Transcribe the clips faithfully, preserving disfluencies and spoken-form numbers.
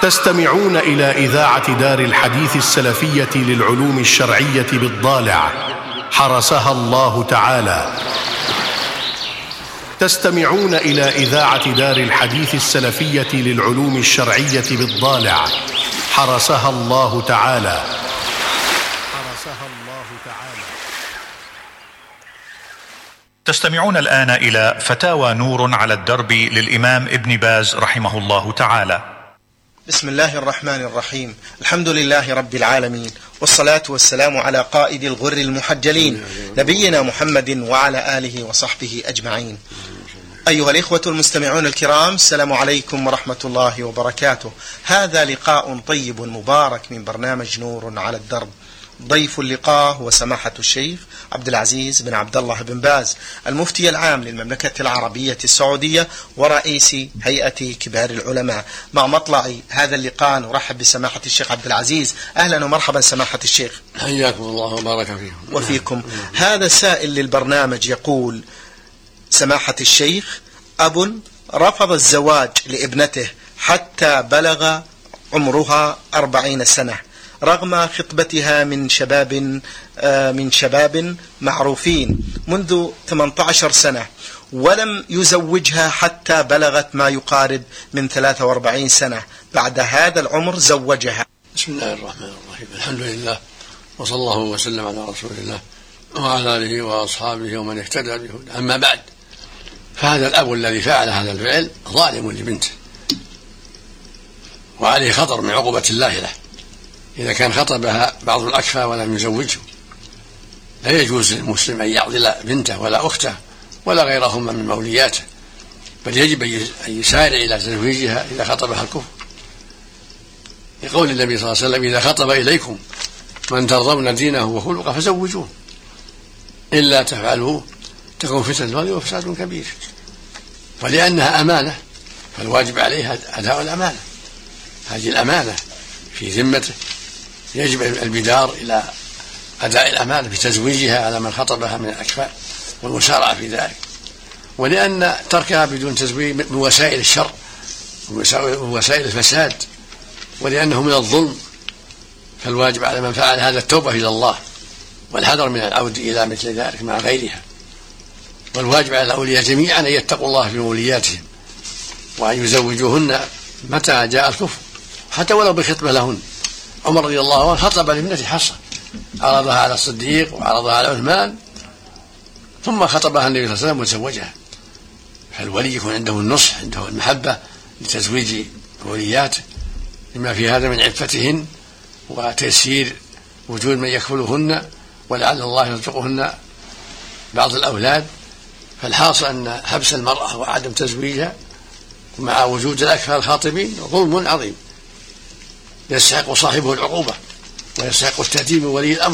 تستمعون إلى إذاعة دار الحديث السلفية للعلوم الشرعية بالضالع حرسها الله تعالى. تستمعون إلى إذاعة دار الحديث السلفية للعلوم الشرعية بالضالع حرسها الله تعالى. حرسها الله تعالى. تستمعون الآن إلى فتاوى نور على الدرب للإمام ابن باز رحمه الله تعالى. بسم الله الرحمن الرحيم. الحمد لله رب العالمين، والصلاة والسلام على قائد الغر المحجلين نبينا محمد وعلى آله وصحبه أجمعين. أيها الإخوة المستمعون الكرام، السلام عليكم ورحمة الله وبركاته. هذا لقاء طيب مبارك من برنامج نور على الدرب. ضيف اللقاء هو سماحة الشيخ عبد العزيز بن عبد الله بن باز، المفتي العام للمملكة العربية السعودية ورئيس هيئة كبار العلماء. مع مطلع هذا اللقاء نرحب بسماحة الشيخ عبد العزيز. أهلا ومرحبا سماحة الشيخ. حياكم الله وبارك فيكم. وفيكم. هذا سائل للبرنامج يقول: سماحة الشيخ، أب رفض الزواج لابنته حتى بلغ عمرها أربعين سنة رغم خطبتها من شباب من شباب معروفين منذ ثمانية عشر سنة، ولم يزوجها حتى بلغت ما يقارب من ثلاثة وأربعين سنة. بعد هذا العمر زوجها. بسم الله الرحمن الرحيم. الحمد لله، وصلى الله وسلم على رسول الله وعلى آله وأصحابه ومن اهتدى بهداه. أما بعد، فهذا الأب الذي فعل هذا الفعل ظالم لبنته، وعليه خطر من عقوبة الله له إذا كان خطبها بعض الأكفى ولم يزوجه. لا يجوز للمسلم أن يعضل بنته ولا أخته ولا غيرهما من مولياته، بل يجب أن يسارع إلى تزويجها إذا خطبها الكفر، لقول النبي صلى الله عليه وسلم: إذا خطب إليكم من ترضون دينه وخلقه فزوجوه، إلا تفعلوه تكون فتنة الأرض وفساد كبير. ولأنها أمانة فالواجب عليها أداء الأمانة. هذه الأمانة في ذمته، يجب البدار إلى أداء الأمانة في تزويجها على من خطبها من الأكفاء والمسارعة في ذلك. ولأن تركها بدون تزويج من وسائل الشر ووسائل الفساد، ولأنه من الظلم، فالواجب على من فعل هذا التوبة إلى الله والحذر من العود إلى مثل ذلك مع غيرها. والواجب على الأولياء جميعا أن يتقوا الله في مولياتهم وأن يزوجوهن متى جاء الكفر، حتى ولو بخطبة لهن. عمر رضي الله عنه خطب لابنته حفصة، عرضها على الصديق وعرضها على عثمان، ثم خطبها النبي صلى الله عليه وسلم وتزوجها. فالولي يكون عنده النصح، عنده المحبة لتزويج ولياته، لما في هذا من عفتهن وتيسير وجود من يكفلهن، ولعل الله يرزقهن بعض الأولاد. فالحاصل أن حبس المرأة وعدم تزويجها مع وجود الأكفاء الخاطبين ظلم عظيم يستحق صاحبه العقوبة ويستحق التهديد من ولي الأمر.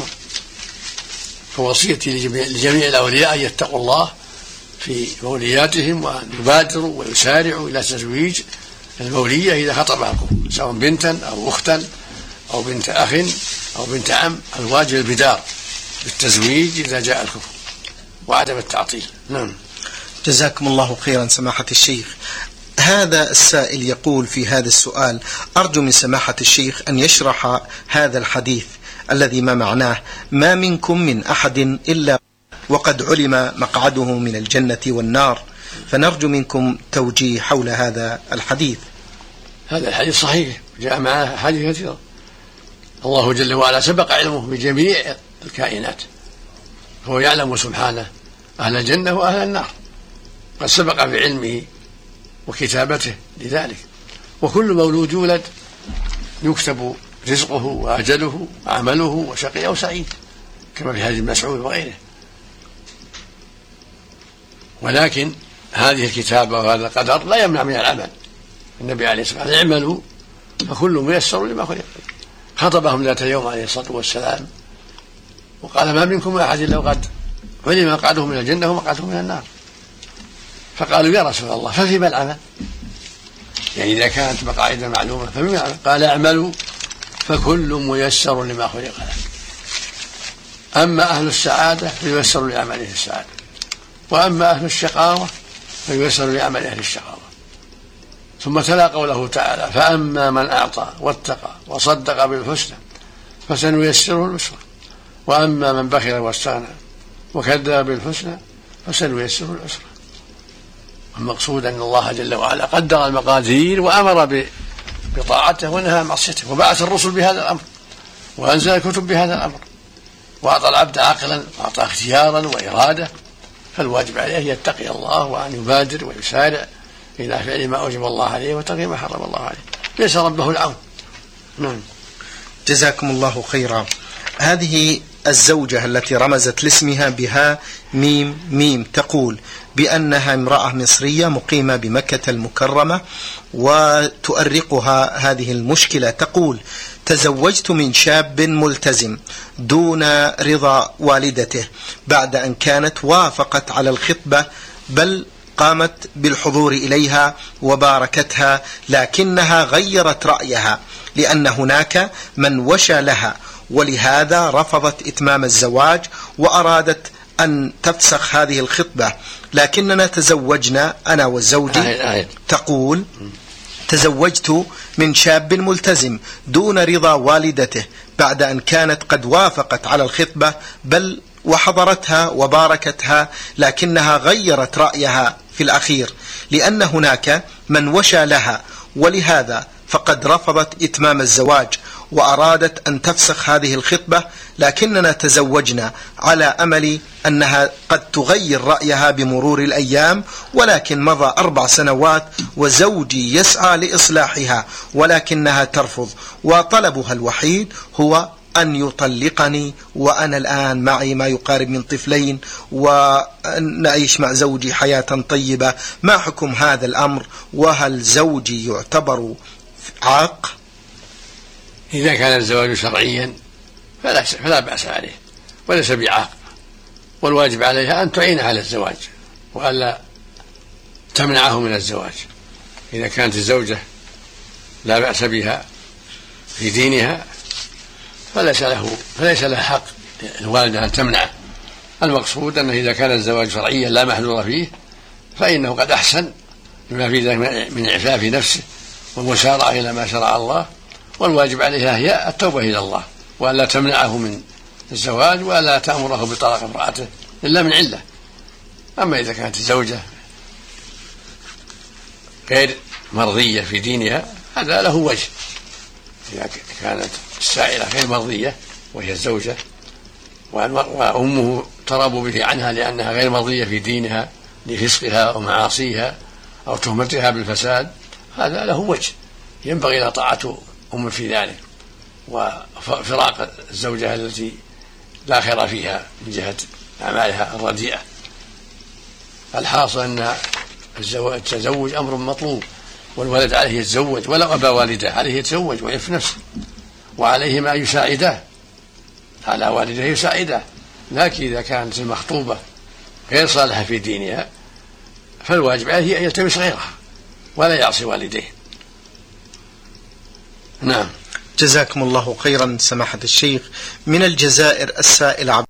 فوصيتي لجميع الأولياء أن يتقوا الله في مولياتهم وأن يبادروا ويسارعوا إلى تزويج المولية إذا خطبها الكفر، سواء بنتا أو أختا أو بنت أخ أو بنت عم. الواجب البدار بالتزويج إذا جاء الكفر وعدم التعطيل. نعم. جزاكم الله خيرا سماحة الشيخ. هذا السائل يقول في هذا السؤال: أرجو من سماحة الشيخ أن يشرح هذا الحديث الذي ما معناه: ما منكم من أحد إلا وقد علم مقعده من الجنة والنار. فنرجو منكم توجيه حول هذا الحديث. هذا الحديث صحيح، جاء معه حديث كثيرة. الله جل وعلا سبق علمه بجميع الكائنات، هو يعلم سبحانه أهل الجنة وأهل النار، قد سبق بعلمه وكتابته لذلك. وكل مولود يولد يكتب رزقه وأجله وعمله وشقي أو سعيد، كما في حديث مسعود وغيره. ولكن هذه الكتابة وهذا القدر لا يمنع من العمل. النبي عليه الصلاة والسلام: اعملوا فكل ميسر لما خلق. خطبهم ذات يوم عليه الصلاة والسلام وقال: ما منكم أحد إلا وقد علم مقعده من الجنة ومقعده من النار. فقالوا: يا رسول الله ففيما العمل؟ يعني إذا كانت مقاعد معلومة ففيما العمل؟ قال: اعملوا فكل ميسر لما خلق له. أما أهل السعادة فييسر لعمله السعادة، وأما أهل الشقاوة فييسر لعمل أهل الشقاوة. ثم تلا قوله تعالى: فأما من أعطى واتقى وصدق بالحسنى فسنيسره اليسرى وأما من بخل واستغنى وكذب بالحسنى فسنيسره العسرى. المقصود أن الله جل وعلا قدر المقادير وأمر بطاعته ونهى عن معصيته، وبعث الرسل بهذا الأمر وأنزل الكتب بهذا الأمر، وأعطى العبد عقلا وأعطى اختيارا وإرادة، فالواجب عليه يتقي الله وأن يبادر ويسارع إلى فعل ما أوجب الله عليه وترك ما حرم الله عليه، ليس ربه العون. نعم. جزاكم الله خيرا. هذه الزوجة التي رمزت لاسمها بها ميم ميم تقول بأنها امرأة مصرية مقيمة بمكة المكرمة، وتؤرقها هذه المشكلة. تقول: تزوجت من شاب ملتزم دون رضا والدته بعد أن كانت وافقت على الخطبة، بل قامت بالحضور إليها وباركتها، لكنها غيرت رأيها لأن هناك من وشى لها، ولهذا رفضت إتمام الزواج وأرادت أن تفسخ هذه الخطبة. لكننا تزوجنا أنا وزوجي. تقول: تزوجت من شاب ملتزم دون رضا والدته بعد أن كانت قد وافقت على الخطبة، بل وحضرتها وباركتها، لكنها غيرت رأيها في الأخير لأن هناك من وشى لها، ولهذا فقد رفضت إتمام الزواج وأرادت أن تفسخ هذه الخطبة. لكننا تزوجنا على أمل أنها قد تغير رأيها بمرور الأيام، ولكن مضى أربع سنوات وزوجي يسعى لإصلاحها ولكنها ترفض، وطلبها الوحيد هو أن يطلقني، وأنا الآن معي ما يقارب من طفلين ونعيش مع زوجي حياة طيبة. ما حكم هذا الأمر؟ وهل زوجي يعتبر عاق؟ إذا كان الزواج شرعيا فلا, فلا بأس عليه وليس بعاق، والواجب عليها أن تعين على الزواج وألا تمنعه من الزواج. إذا كانت الزوجة لا بأس بها في دينها فليس له فليس له حق الوالدة أن تمنعه. المقصود أنه إذا كان الزواج شرعيا لا محذور فيه فإنه قد أحسن بما في ذلك من إعفاف نفسه والمسارعة إلى ما شرع الله، والواجب عليها هي التوبة إلى الله وألا تمنعه من الزواج وألا تأمره بطلاق امرأته إلا من علة. أما إذا كانت الزوجة غير مرضية في دينها هذا له وجه. إذا كانت السائلة غير مرضية وهي الزوجة وأمه تراب به عنها لأنها غير مرضية في دينها لفسقها أو معاصيها أو تهمتها بالفساد، هذا له وجه ينبغي لا طاعة أم في ذلك، وفراق الزوجة التي لا خير فيها من جهة أعمالها الرديئة. الحاصل أن التزوج أمر مطلوب، والولد عليه يتزوج ولو أبى والده عليه يتزوج ويعف نفسه، وعليه ما يساعده، على والده يساعده. لكن إذا كانت المخطوبة غير صالحة في دينها فالواجب عليه أن يلتمس غيرها ولا يعصي والديه. نعم. جزاكم الله خيرا سماحة الشيخ. من الجزائر السائل عبد